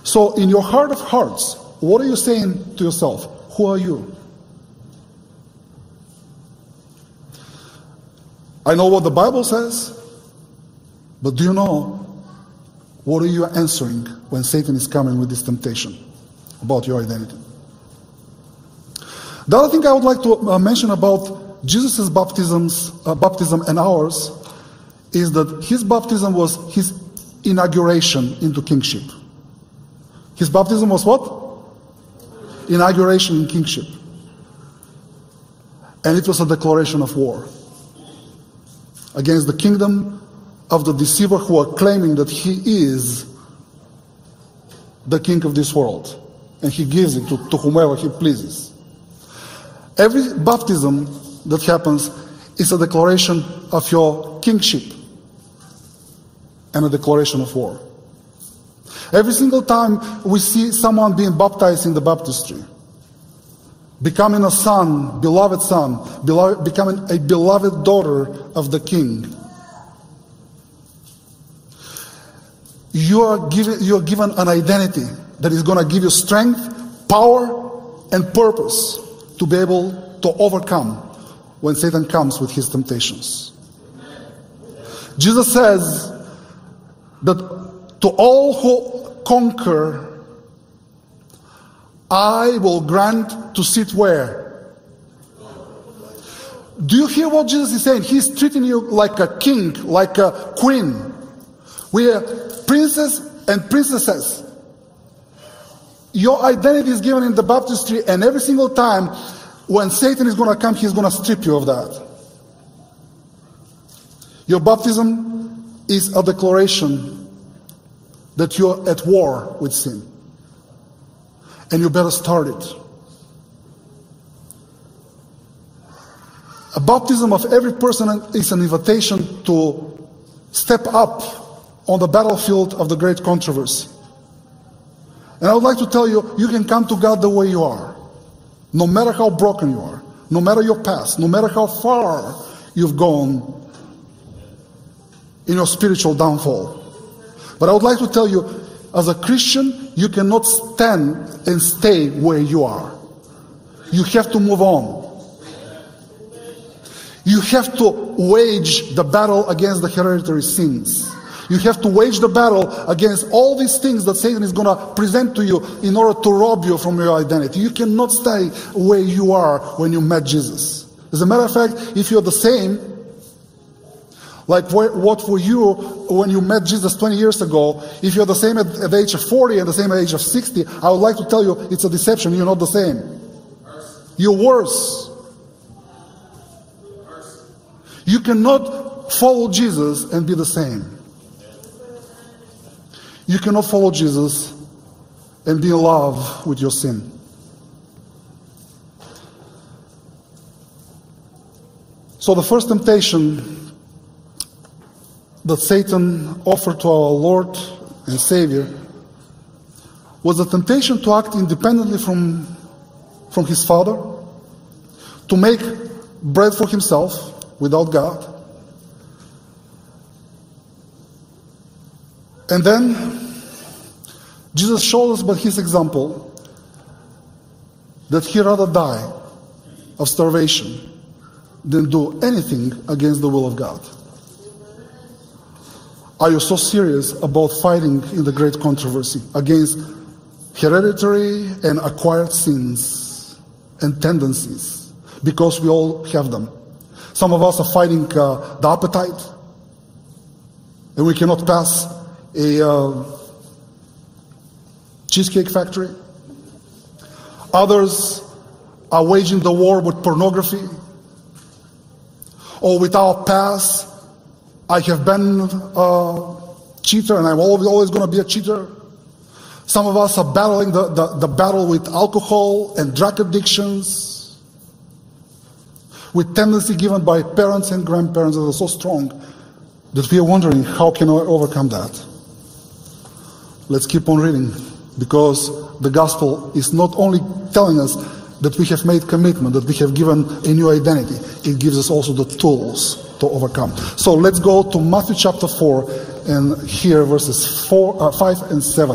So in your heart of hearts, what are you saying to yourself? Who are you? I know what the Bible says, but do you know what are you answering when Satan is coming with this temptation about your identity? The other thing I would like to mention about Jesus' baptism and ours is that his baptism was his inauguration into kingship. His baptism was what? Inauguration in kingship. And it was a declaration of war against the kingdom of the deceiver who are claiming that he is the king of this world. And he gives it to whomever he pleases. Every baptism that happens is a declaration of your kingship and a declaration of war. Every single time we see someone being baptized in the baptistry, becoming a son, becoming a beloved daughter of the King, you are given an identity that is going to give you strength, power, and purpose to be able to overcome when Satan comes with his temptations. Jesus says that to all who conquer, I will grant to sit where? Do you hear what Jesus is saying? He's treating you like a king, like a queen. We are princes and princesses. Your identity is given in the baptistry, and every single time when Satan is going to come, he's going to strip you of that. Your baptism is a declaration that you're at war with sin. And you better start it. A baptism of every person is an invitation to step up on the battlefield of the great controversy. And I would like to tell you, you can come to God the way you are. No matter how broken you are, no matter your past, no matter how far you've gone in your spiritual downfall. But I would like to tell you, as a Christian, you cannot stand and stay where you are. You have to move on. You have to wage the battle against the hereditary sins. You have to wage the battle against all these things that Satan is going to present to you in order to rob you from your identity. You cannot stay where you are when you met Jesus. As a matter of fact, if you're the same, like what were you when you met Jesus 20 years ago, if you're the same at the age of 40 and the same at the age of 60, I would like to tell you it's a deception. You're not the same. You're worse. You cannot follow Jesus and be the same. You cannot follow Jesus and be in love with your sin. So the first temptation that Satan offered to our Lord and Savior was the temptation to act independently from his Father, to make bread for himself without God. And then Jesus showed us by his example that he'd rather die of starvation than do anything against the will of God. Are you so serious about fighting in the great controversy against hereditary and acquired sins and tendencies? Because we all have them. Some of us are fighting the appetite, and we cannot pass a cheesecake factory. Others are waging the war with pornography, or with our past. I have been a cheater and I'm always going to be a cheater. Some of us are battling the battle with alcohol and drug addictions, with tendency given by parents and grandparents that are so strong that we are wondering, how can I overcome that? Let's keep on reading, because the gospel is not only telling us that we have made commitment, that we have given a new identity, it gives us also the tools to overcome. So let's go to Matthew chapter 4 and hear verses 5 and 7.